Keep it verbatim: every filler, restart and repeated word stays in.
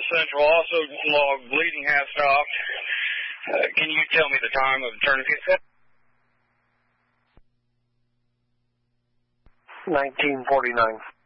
Central also logged bleeding has stopped. Uh, can you tell me the time of the tourniquet? nineteen forty-nine.